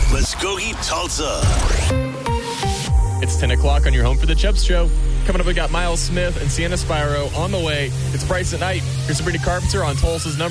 Muskogee, Tulsa. It's 10 o'clock on your Home for the Chubbs show. Coming up, we got Miles Smith and Sienna Spiro on the way. It's Bryce at Night. Here's Sabrina Carpenter on Tulsa's number